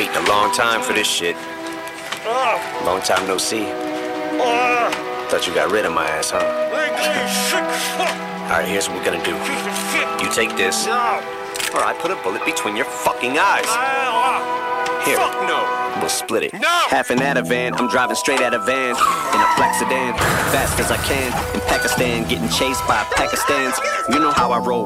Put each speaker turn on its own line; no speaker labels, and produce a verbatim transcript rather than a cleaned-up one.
waiting a long time for this shit. Long time no see. Thought you got rid of my ass, huh? Alright, here's what we're gonna do. You take this, or I put a bullet between your fucking eyes. Here. Fuck no. We'll split it. No. Half an Ativan, I'm driving straight out of van in a black sedan, fast as I can. In Pakistan, getting chased by Pakistans. You know how I roll.